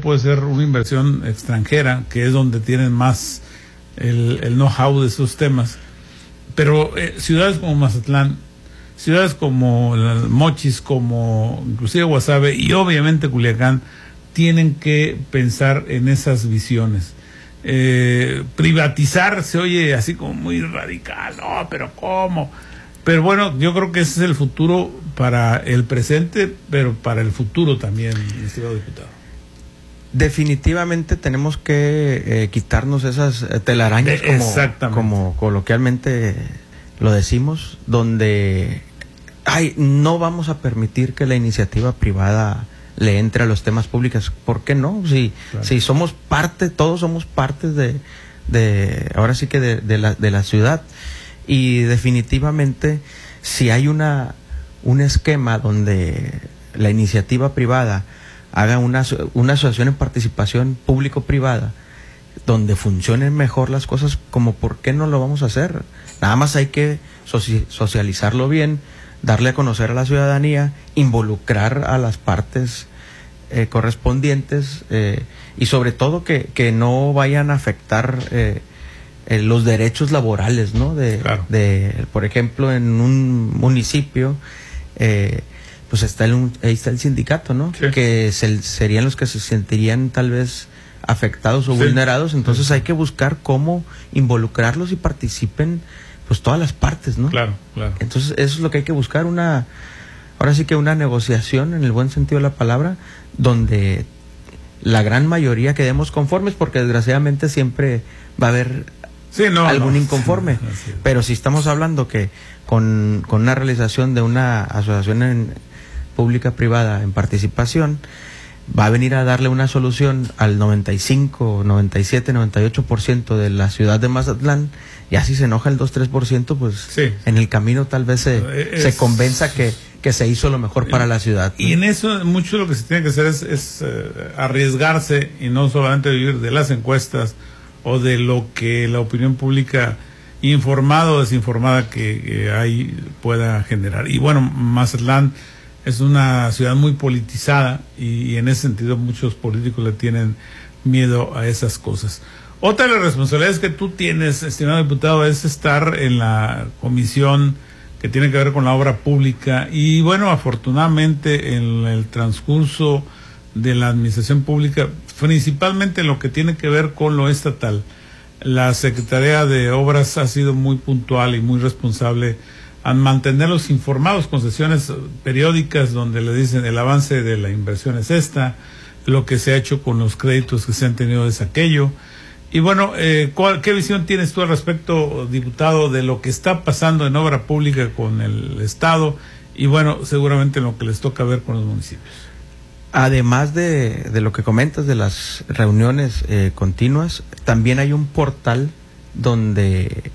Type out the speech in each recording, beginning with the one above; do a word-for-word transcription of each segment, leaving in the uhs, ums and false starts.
puede ser una inversión extranjera, que es donde tienen más el, el know-how de esos temas. Pero eh, ciudades como Mazatlán, ciudades como Mochis, como inclusive Guasave y obviamente Culiacán, tienen que pensar en esas visiones. Eh, privatizar se oye así como muy radical, no, pero ¿cómo? Pero bueno, yo creo que ese es el futuro para el presente, pero para el futuro también, estimado diputado. Definitivamente tenemos que eh, quitarnos esas telarañas, De, como, como coloquialmente lo decimos, donde ay, no vamos a permitir que la iniciativa privada le entre a los temas públicos. ¿Por qué no? Si, claro. si somos parte, todos somos partes de, de ahora sí que de, de, la, de la ciudad. Y definitivamente, si hay una un esquema donde la iniciativa privada haga una, una asociación en participación público-privada, donde funcionen mejor las cosas, como ¿por qué no lo vamos a hacer? Nada más hay que soci, socializarlo bien, darle a conocer a la ciudadanía, involucrar a las partes eh, correspondientes eh, y sobre todo que, que no vayan a afectar eh, eh, los derechos laborales, ¿no? De, claro. de, por ejemplo, en un municipio, eh, pues está el, ahí está el sindicato, ¿no? Sí. Que se, serían los que se sentirían tal vez afectados o sí. vulnerados, entonces sí. hay que buscar cómo involucrarlos y participen pues todas las partes, ¿no? Claro, claro. Entonces eso es lo que hay que buscar, una, ahora sí que una negociación en el buen sentido de la palabra, donde la gran mayoría quedemos conformes, porque desgraciadamente siempre va a haber sí, no, algún no. inconforme, Sí, pero si estamos hablando que con, con una realización de una asociación en, pública privada en participación, va a venir a darle una solución al noventa y cinco, noventa y siete, noventa y ocho por ciento de la ciudad de Mazatlán. Ya si se enoja el dos, tres por ciento, pues sí. en el camino tal vez se, es, se convenza que, que se hizo lo mejor para la ciudad, ¿no? Y en eso mucho lo que se tiene que hacer es, es uh, arriesgarse y no solamente vivir de las encuestas o de lo que la opinión pública informada o desinformada que, que hay pueda generar. Y bueno, Mazatlán es una ciudad muy politizada y, y en ese sentido muchos políticos le tienen miedo a esas cosas. Otra de las responsabilidades que tú tienes, estimado diputado, es estar en la comisión que tiene que ver con la obra pública y bueno, afortunadamente en el transcurso de la administración pública, principalmente en lo que tiene que ver con lo estatal, la Secretaría de Obras ha sido muy puntual y muy responsable al mantenerlos informados con sesiones periódicas donde le dicen el avance de la inversión es esta, lo que se ha hecho con los créditos que se han tenido es aquello. Y bueno, eh, ¿cuál, ¿qué visión tienes tú al respecto, diputado, de lo que está pasando en obra pública con el Estado y bueno, seguramente lo que les toca ver con los municipios? Además de, de lo que comentas de las reuniones eh, continuas, también hay un portal donde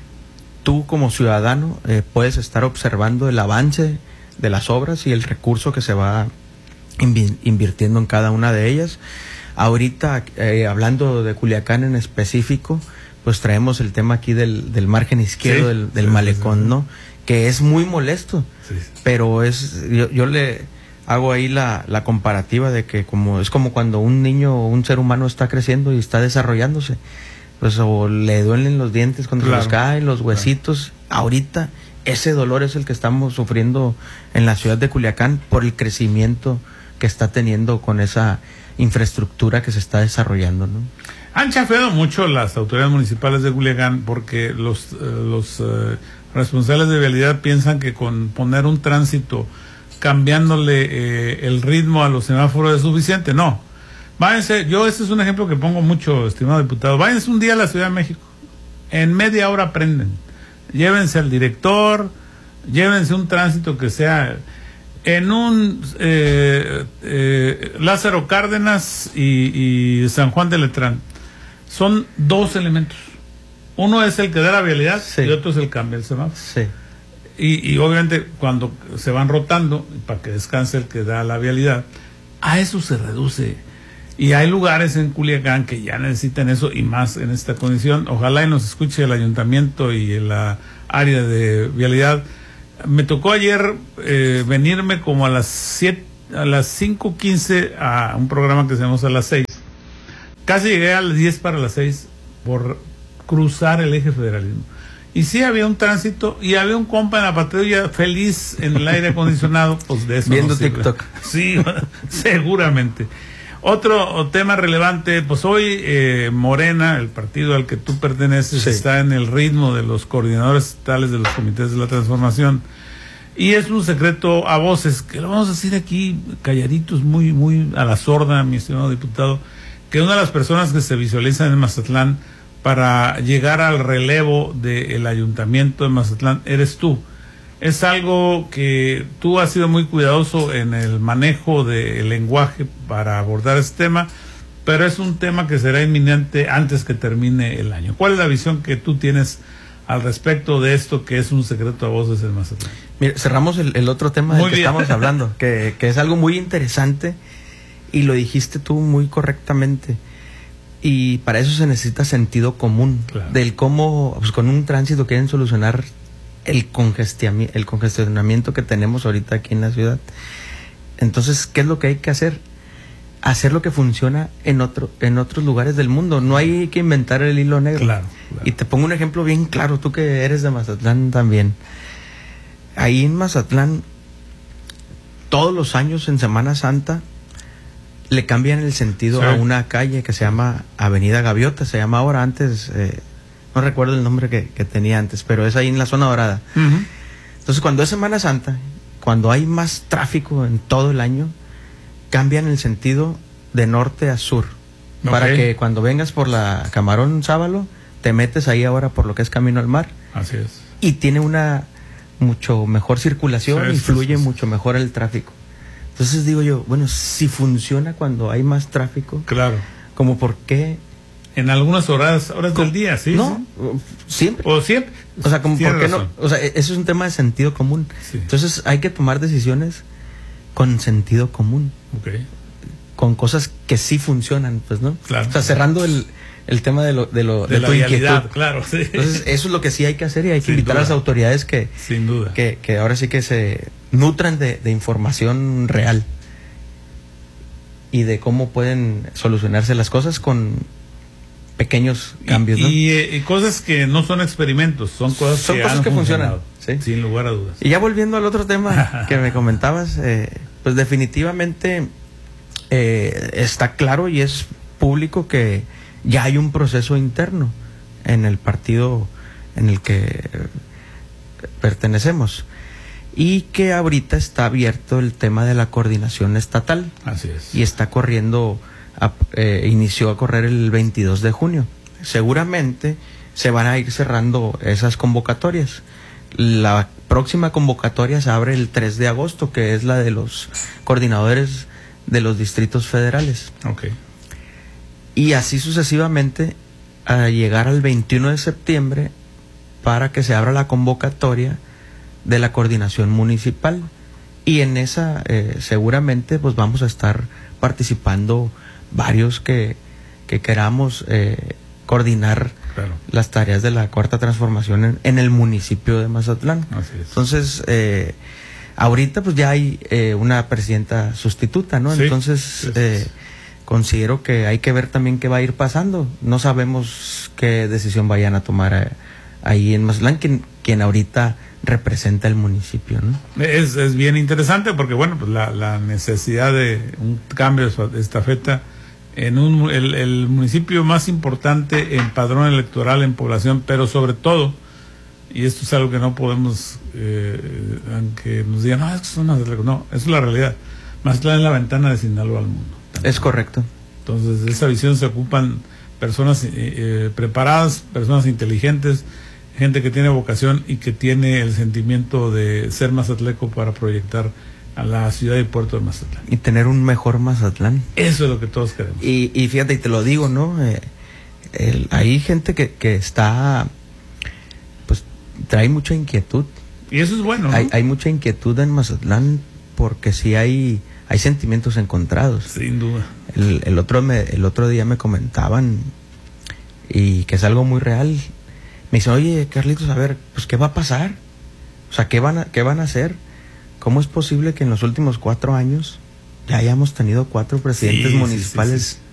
tú como ciudadano eh, puedes estar observando el avance de las obras y el recurso que se va invi- invirtiendo en cada una de ellas. Ahorita, eh, hablando de Culiacán en específico, pues traemos el tema aquí del, del margen izquierdo sí, del, del sí, malecón, sí. ¿no? Que es muy molesto, sí, sí. pero es yo, yo le hago ahí la, la comparativa de que como es como cuando un niño o un ser humano está creciendo y está desarrollándose, pues o le duelen los dientes cuando claro. se los caen, los huesitos. Claro. Ahorita ese dolor es el que estamos sufriendo en la ciudad de Culiacán por el crecimiento que está teniendo con esa infraestructura que se está desarrollando, ¿no? Han chafeado mucho las autoridades municipales de Culiacán porque los, eh, los eh, responsables de vialidad piensan que con poner un tránsito cambiándole eh, el ritmo a los semáforos es suficiente. No, váyanse, yo este es un ejemplo que pongo mucho, estimado diputado, váyanse un día a la Ciudad de México, en media hora aprenden, llévense al director, llévense un tránsito que sea en un eh, eh, Lázaro Cárdenas y, y San Juan de Letrán, son dos elementos, uno es el que da la vialidad sí. y otro es el cambio del semáforo. Sí. Y, y obviamente cuando se van rotando para que descanse el que da la vialidad, a eso se reduce. Y hay lugares en Culiacán que ya necesitan eso y más en esta condición. Ojalá y nos escuche el ayuntamiento y la área de vialidad. Me tocó ayer eh, venirme como a las siete, a las cinco quince a un programa que hacemos a las seis casi llegué a las diez para las seis por cruzar el eje federalismo. Y sí había un tránsito y había un compa en la patrulla feliz en el aire acondicionado, pues de eso viendo no TikTok. Sí, seguramente. Otro tema relevante, pues hoy eh, Morena, el partido al que tú perteneces, sí, está en el ritmo de los coordinadores estatales de los comités de la transformación. Y es un secreto a voces, que lo vamos a decir aquí calladitos, muy, muy a la sorda, mi estimado diputado, que una de las personas que se visualizan en Mazatlán para llegar al relevo del ayuntamiento de Mazatlán eres tú. Es algo que tú has sido muy cuidadoso en el manejo del lenguaje para abordar este tema, pero es un tema que será inminente antes que termine el año. ¿Cuál es la visión que tú tienes al respecto de esto que es un secreto a voces en Mazatlán? Mira, cerramos el, el otro tema del que estamos hablando, que, que es algo muy interesante y lo dijiste tú muy correctamente. Y para eso se necesita sentido común, claro, del cómo pues, con un tránsito quieren solucionar el congestionamiento, el congestionamiento que tenemos ahorita aquí en la ciudad. Entonces, ¿qué es lo que hay que hacer? Hacer lo que funciona en otro, en otros lugares del mundo. No hay que inventar el hilo negro. Claro, claro. Y te pongo un ejemplo bien claro, tú que eres de Mazatlán también. Ahí en Mazatlán, todos los años en Semana Santa, le cambian el sentido, sí, a una calle que se llama Avenida Gaviota, se llama ahora, antes, eh, no recuerdo el nombre que, que tenía antes, pero es ahí en la zona dorada. Uh-huh. Entonces, cuando es Semana Santa, cuando hay más tráfico en todo el año, cambian el sentido de norte a sur, okay, para que cuando vengas por la Camarón Sábalo, te metes ahí ahora por lo que es Camino al Mar. Así es. Y tiene una mucho mejor circulación, sí, y fluye, sí, sí, mucho mejor el tráfico. Entonces digo yo, bueno, si funciona cuando hay más tráfico, claro, como por qué en algunas horas horas del día, sí, no, ¿sí? siempre, o siempre, o sea, como por qué razón. no, o sea, eso es un tema de sentido común, sí. Entonces hay que tomar decisiones con sentido común, okay, con cosas que sí funcionan, pues, ¿no? Claro. O sea, cerrando el el tema de lo de lo de, de la tu realidad, inquietud. Claro, sí. Entonces eso es lo que sí hay que hacer y hay que Sin invitar duda. a las autoridades que sin duda que, que ahora sí que se nutran de, de información real y de cómo pueden solucionarse las cosas con pequeños cambios, y, ¿no? y, y cosas que no son experimentos, son cosas son que, cosas han que funcionan, ¿sí? Sin lugar a dudas. Y ya volviendo al otro tema que me comentabas, eh, pues definitivamente eh, está claro y es público que ya hay un proceso interno en el partido en el que pertenecemos y que ahorita está abierto el tema de la coordinación estatal. Así es. Y está corriendo, a, eh, inició a correr el veintidós de junio. Seguramente se van a ir cerrando esas convocatorias. La próxima convocatoria se abre el tres de agosto, que es la de los coordinadores de los distritos federales. Okay. Y así sucesivamente a llegar al veintiuno de septiembre para que se abra la convocatoria de la coordinación municipal. Y en esa eh, seguramente pues vamos a estar participando varios que, que queramos eh, coordinar, claro, las tareas de la cuarta transformación en, en el municipio de Mazatlán. Así es. Entonces, eh, ahorita pues ya hay eh, una presidenta sustituta, ¿no? Sí, Entonces, sí, sí, eh, sí. considero que hay que ver también qué va a ir pasando. No sabemos qué decisión vayan a tomar eh, ahí en Mazatlán, quien, quien ahorita representa el municipio, ¿no? Es, es bien interesante porque, bueno, pues la, la necesidad de un cambio de estafeta en un, el, el municipio más importante en padrón electoral, en población, pero sobre todo, y esto es algo que no podemos, eh, aunque nos digan, no, es que son las, no, eso es la realidad. Mazatlán es la ventana de Sinaloa al mundo. También. Es correcto. Entonces, de esa visión se ocupan personas eh, eh, preparadas, personas inteligentes, gente que tiene vocación y que tiene el sentimiento de ser mazatleco para proyectar a la ciudad y puerto de Mazatlán. Y tener un mejor Mazatlán. Eso es lo que todos queremos. Y, y fíjate, y te lo digo, ¿no? Eh, el, hay gente que, que está, pues, trae mucha inquietud. Y eso es bueno, ¿no? Hay, hay mucha inquietud en Mazatlán porque sí hay, hay sentimientos encontrados. Sin duda. El, el, otro me, el otro día me comentaban, y que es algo muy real, me dicen, oye, Carlitos, a ver, pues, ¿qué va a pasar? O sea, ¿qué van a, qué van a hacer? ¿Cómo es posible que en los últimos cuatro años ya hayamos tenido cuatro presidentes sí, municipales? Sí, sí, sí.